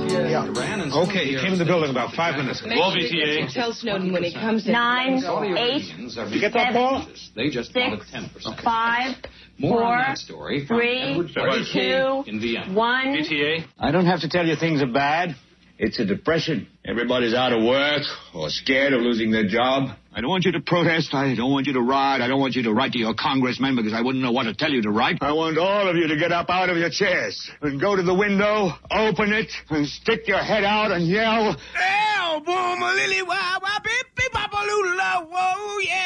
Okay, he came in the building about 5 minutes ago. Well, VTA. Tell Snowden when he comes in. 9, 8, You get that, Paul? 6, 5, 4, 3, 2, 1. VTA. I don't have to tell you things are bad. It's a depression. Everybody's out of work or scared of losing their job. I don't want you to protest. I don't want you to riot. I don't want you to write to your congressman because I wouldn't know what to tell you to write. I want all of you to get up out of your chairs and go to the window, open it, and stick your head out and yell, "Hell, boom, a lily, wah, wah, beep, beep, bop, a loo, whoa, yeah."